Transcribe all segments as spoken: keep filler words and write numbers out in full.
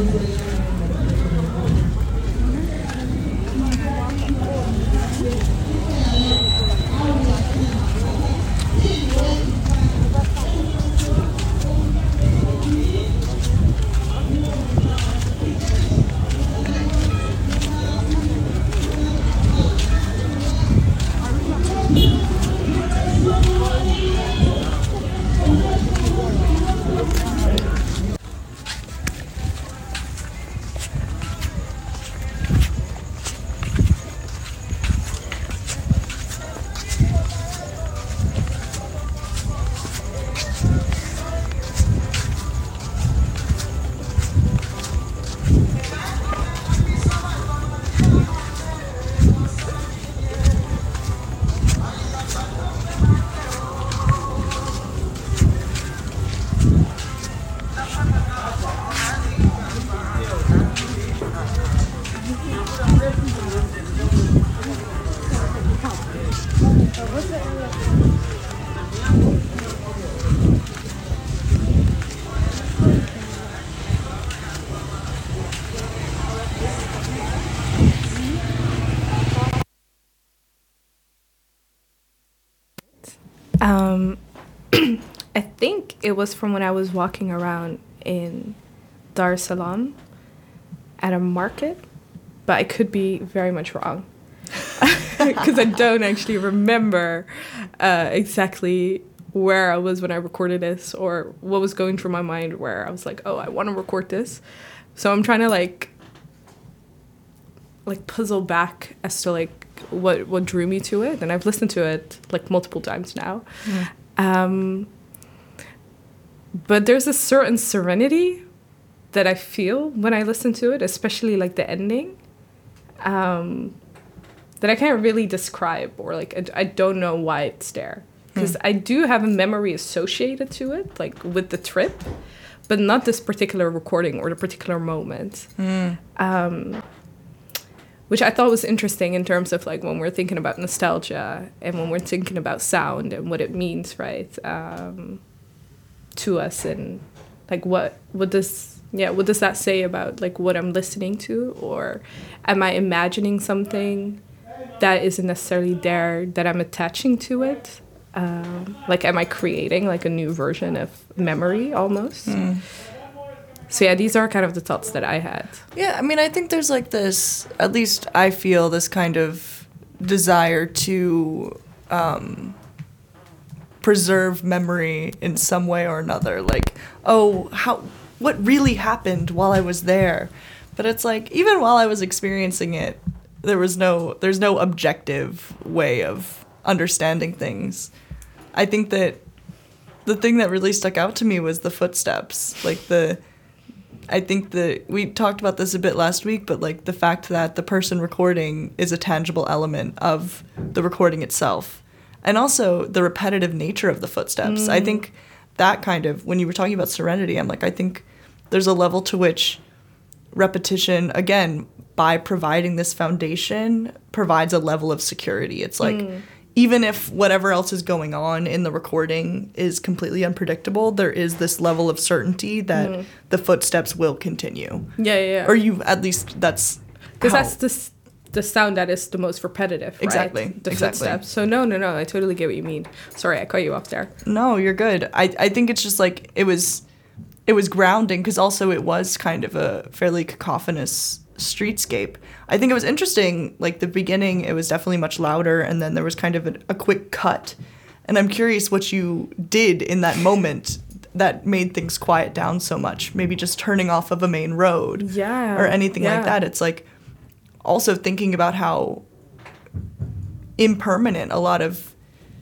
Um, I think it was from when I was walking around in Dar es Salaam at a market, but I could be very much wrong because I don't actually remember uh, exactly where I was when I recorded this or what was going through my mind where I was like, oh, I want to record this. So I'm trying to like like puzzle back as to like what what drew me to it, and I've listened to it like multiple times now. Mm. Um, but there's a certain serenity that I feel when I listen to it, especially like the ending, um, that I can't really describe, or like I, I don't know why it's there, because mm. I do have a memory associated to it, like with the trip, but not this particular recording or the particular moment. Mm. Um, which I thought was interesting in terms of like when we're thinking about nostalgia and when we're thinking about sound and what it means, right, um, to us, and like what what does yeah what does that say about like what I'm listening to, or am I imagining something that isn't necessarily there that I'm attaching to it? Um, like, am I creating like a new version of memory almost? Mm. So yeah, these are kind of the thoughts that I had. Yeah, I mean, I think there's like this, at least I feel this kind of desire to um, preserve memory in some way or another. Like, oh, how, what really happened while I was there? But it's like, even while I was experiencing it, there was no, there's no objective way of understanding things. I think that the thing that really stuck out to me was the footsteps, like the... I think that we talked about this a bit last week, but like the fact that the person recording is a tangible element of the recording itself, and also the repetitive nature of the footsteps. Mm. I think that kind of, when you were talking about serenity, I'm like, I think there's a level to which repetition, again, by providing this foundation, provides a level of security. It's like, mm. even if whatever else is going on in the recording is completely unpredictable, there is this level of certainty that mm. the footsteps will continue. Yeah, yeah, yeah. Or you, at least that's... Because that's the, the sound that is the most repetitive, right? Exactly, the exactly. footsteps. So no, no, no, I totally get what you mean. Sorry, I cut you off there. No, you're good. I, I think it's just like, it was, it was grounding, because also it was kind of a fairly cacophonous streetscape. I think it was interesting, like the beginning, it was definitely much louder, and then there was kind of a, a quick cut. And I'm curious what you did in that moment that made things quiet down so much. Maybe just turning off of a main road. Yeah. Or anything yeah. like that. It's like also thinking about how impermanent a lot of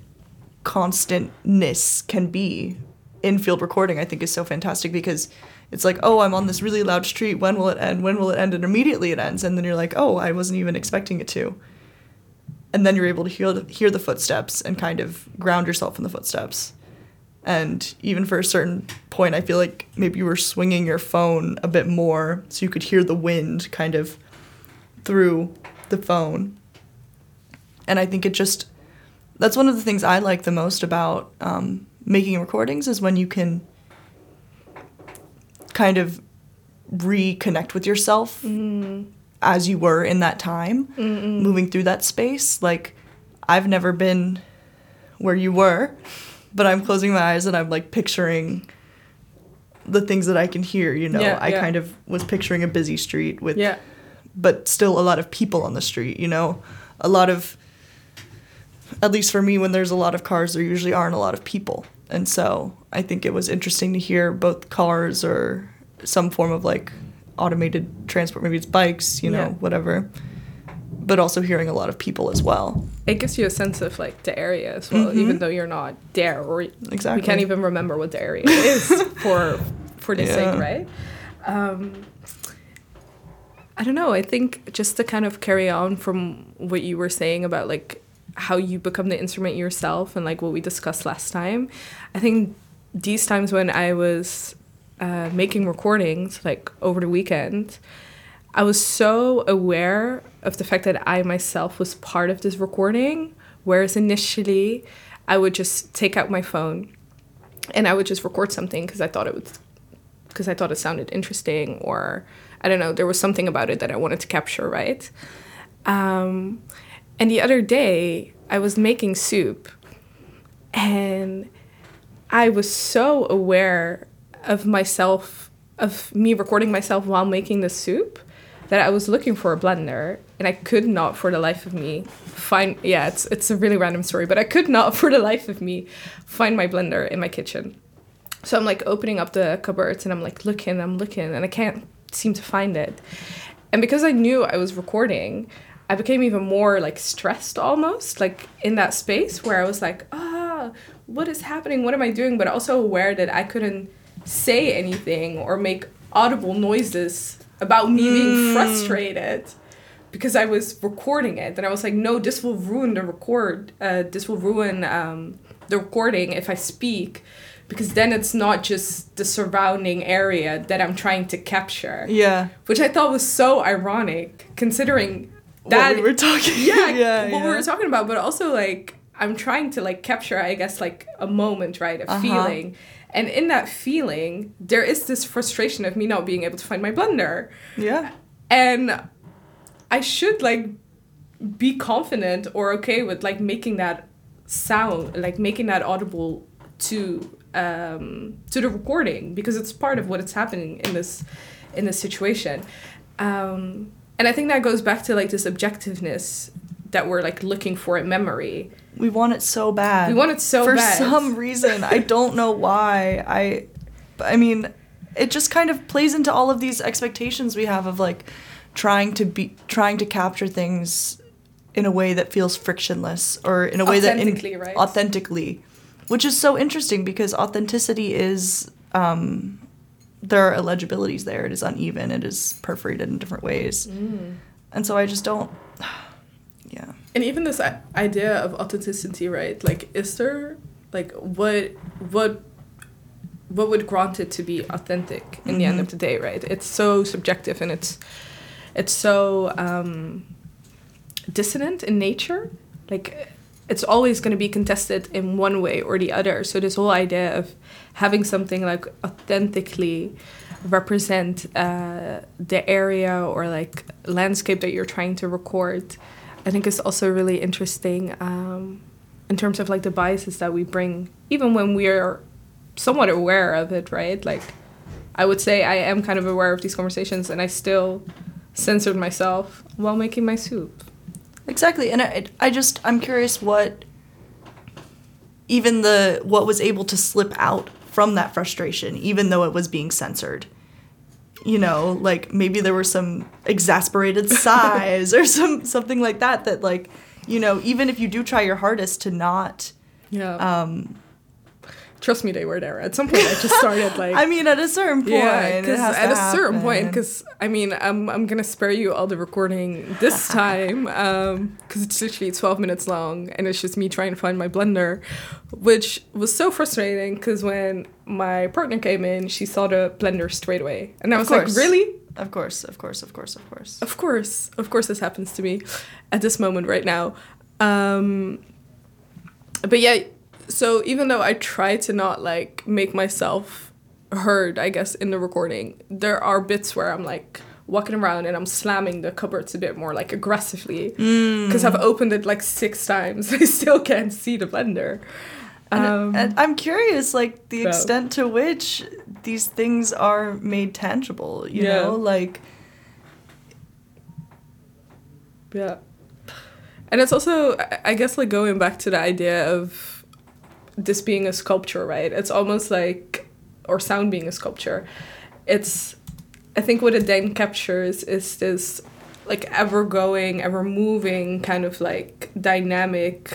constantness can be in field recording, I think is so fantastic, because it's like, oh, I'm on this really loud street. When will it end? When will it end? And immediately it ends. And then you're like, oh, I wasn't even expecting it to. And then you're able to hear the, hear the footsteps and kind of ground yourself in the footsteps. And even for a certain point, I feel like maybe you were swinging your phone a bit more so you could hear the wind kind of through the phone. And I think it just, that's one of the things I like the most about um, making recordings, is when you can kind of reconnect with yourself Mm. as you were in that time, Mm-mm. moving through that space. Like, I've never been where you were, but I'm closing my eyes and I'm like picturing the things that I can hear, you know. Yeah, I yeah. kind of was picturing a busy street with, Yeah. but still a lot of people on the street, you know. A lot of, at least for me, when there's a lot of cars, there usually aren't a lot of people. And so I think it was interesting to hear both cars or some form of like automated transport, maybe it's bikes, you know, Yeah. whatever, but also hearing a lot of people as well. It gives you a sense of like the area as well, Mhm. even though you're not there, or Exactly. we can't even remember what the area is for for this Yeah. sake, right? Um, I don't know. I think just to kind of carry on from what you were saying about like how you become the instrument yourself and like what we discussed last time, I think these times when I was uh, making recordings like over the weekend, I was so aware of the fact that I myself was part of this recording, whereas initially I would just take out my phone and I would just record something because I thought it was because I thought it sounded interesting, or I don't know, there was something about it that I wanted to capture, right? Um, and the other day I was making soup and I was so aware of myself, of me recording myself while making the soup, that I was looking for a blender and I could not for the life of me find, yeah, it's it's a really random story, but I could not for the life of me find my blender in my kitchen. So I'm like opening up the cupboards and I'm like looking, I'm looking, and I can't seem to find it. And because I knew I was recording, I became even more like stressed almost, like in that space where I was like, ah, what is happening? What am I doing? But also aware that I couldn't say anything or make audible noises about me being Mm. frustrated because I was recording it. And I was like, no, this will ruin the record. Uh, this will ruin um, the recording if I speak, because then it's not just the surrounding area that I'm trying to capture. Yeah. Which I thought was so ironic, considering that What we were talking yeah, yeah, what yeah. we were talking about, but also like I'm trying to like capture, I guess, like a moment, right? A Uh-huh. feeling. And in that feeling, there is this frustration of me not being able to find my blender. Yeah. And I should like be confident or okay with like making that sound, like making that audible to um to the recording, because it's part of what is happening in this in this situation. Um and I think that goes back to like this objectiveness that we're like looking for in memory. We want it so bad. We want it so For bad. For some reason. I don't know why. I I mean, it just kind of plays into all of these expectations we have of like trying to be trying to capture things in a way that feels frictionless, or in a way that Authentically, in, right? authentically, which is so interesting because authenticity is um, there are illegibilities there. It is uneven. It is perforated in different ways, Mm. and so I just don't. Yeah. And even this i- idea of authenticity, right? Like, is there like what what what would grant it to be authentic in the end Mhm. of the day, right? It's so subjective and it's it's so um, dissonant in nature. Like, it's always going to be contested in one way or the other. So this whole idea of having something like authentically represent uh, the area or like landscape that you're trying to record, I think is also really interesting um, in terms of like the biases that we bring, even when we are somewhat aware of it, right? Like, I would say I am kind of aware of these conversations, and I still censored myself while making my soup. Exactly, and I, I just I'm curious what even the what was able to slip out from that frustration, even though it was being censored. You know, like maybe there were some exasperated sighs or some something like that. That like, you know, even if you do try your hardest to not. Yeah. Um, Trust me, they were there. At some point, I just started like. I mean, at a certain point, yeah, it because has to at a certain happen. point, because I mean, I'm I'm gonna spare you all the recording this time, um, because it's literally twelve minutes long, and it's just me trying to find my blender, which was so frustrating. Because when my partner came in, she saw the blender straight away, and I Of was course. like, really? Of course, of course, of course, of course. Of course, of course, this happens to me at this moment right now. Um, but yeah, so even though I try to not like make myself heard, I guess, in the recording, there are bits where I'm like walking around and I'm slamming the cupboards a bit more like aggressively because mm. I've opened it like six times. I still can't see the blender. Um, and, and I'm curious, like, the so. extent to which these things are made tangible, you yeah. know, like. Yeah. And it's also, I guess, like, going back to the idea of this being a sculpture, right? It's almost like, or sound being a sculpture. It's, I think what it then captures is this, like, ever-going, ever-moving kind of, like, dynamic,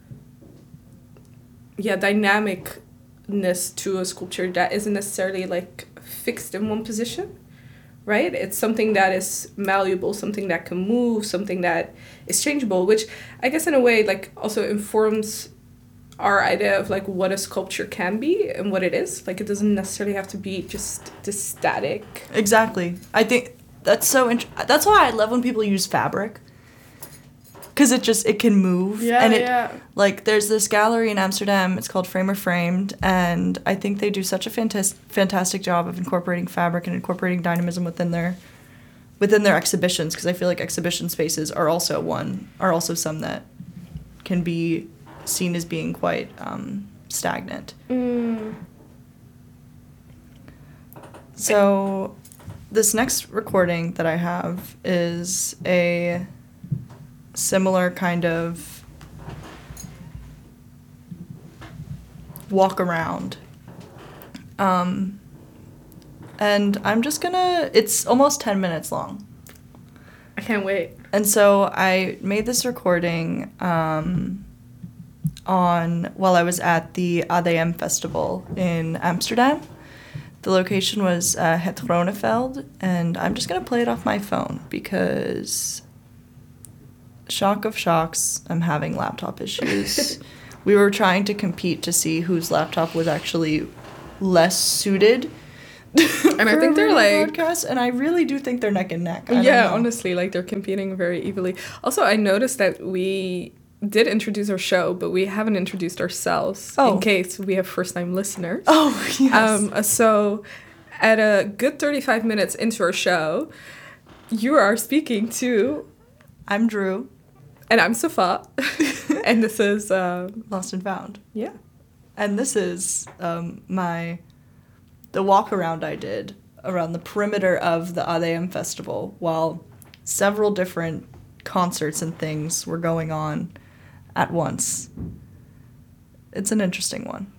yeah, dynamicness to a sculpture that isn't necessarily, like, fixed in one position. Right? It's something that is malleable, something that can move, something that is changeable, which I guess in a way like also informs our idea of like what a sculpture can be and what it is. Like it doesn't necessarily have to be just this static. Exactly. I think that's so int- that's why I love when people use fabric. Because it just, it can move. Yeah, and it, yeah. Like, there's this gallery in Amsterdam, it's called Framer Framed, and I think they do such a fantas- fantastic job of incorporating fabric and incorporating dynamism within their within their exhibitions, because I feel like exhibition spaces are also one, are also some that can be seen as being quite um, stagnant. Mm. So, this next recording that I have is a similar kind of walk around. Um, and I'm just gonna, it's almost ten minutes long. I can't wait. And so I made this recording um, on, while I was at the A D M festival in Amsterdam. The location was uh, Het Groneveld, and I'm just gonna play it off my phone because shock of shocks, I'm having laptop issues. We were trying to compete to see whose laptop was actually less suited. And I think they're like broadcast, and I really do think they're neck and neck. I yeah, honestly, like they're competing very evenly. Also, I noticed that we did introduce our show, but we haven't introduced ourselves oh. in case we have first-time listeners. Oh, yes. Um, so, at a good thirty-five minutes into our show, you are speaking to. I'm Drew. And I'm Safa. And this is... Um, Lost and Found. Yeah. And this is um, my... the walk around I did around the perimeter of the A D M festival while several different concerts and things were going on at once. It's an interesting one.